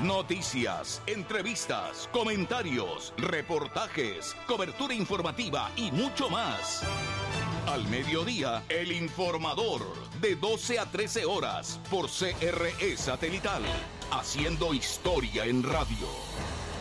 Noticias, entrevistas, comentarios, reportajes, cobertura informativa y mucho más. Al mediodía, El Informador, de 12 a 13 horas, por CRE Satelital, haciendo historia en radio.